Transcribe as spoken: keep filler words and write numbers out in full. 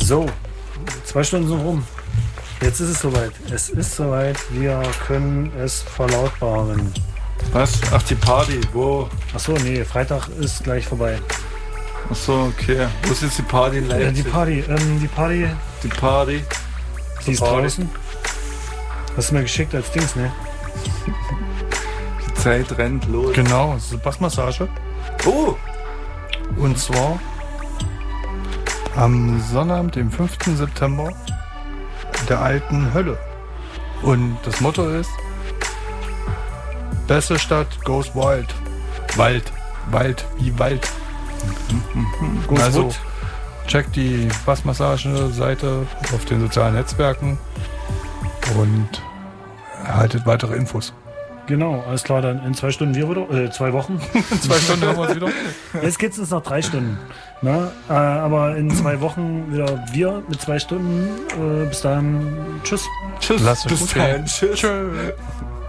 So, zwei Stunden sind rum. Jetzt ist es soweit. Es ist soweit. Wir können es verlautbaren. Was? Ach, die Party. Wo? Achso, nee, Freitag ist gleich vorbei. Achso, okay. Wo ist jetzt die Party in Leipzig? Äh, die Party, ähm, die Party. Die Party. Die ist Party. draußen. Hast du mir geschickt als Dings, ne? Die Zeit rennt los. Genau, das ist eine Bassmassage. Oh! Und zwar am Sonnabend, dem fünften September, der alten Hölle. Und das Motto ist: Beste Stadt goes wild. Wald. Wald wie Wald. Goes also wood. checkt die Bassmassage-Seite auf den sozialen Netzwerken und erhaltet weitere Infos. Genau, alles klar, dann in zwei Stunden wir wieder, äh, zwei Wochen. In zwei Stunden haben wir uns wieder. Jetzt gibt es noch drei Stunden. Ne? Äh, aber in zwei Wochen wieder wir mit zwei Stunden. Äh, bis dann, tschüss. Tschüss. Lasst euch Bis gut dann. gehen. Tschüss. Tschüss.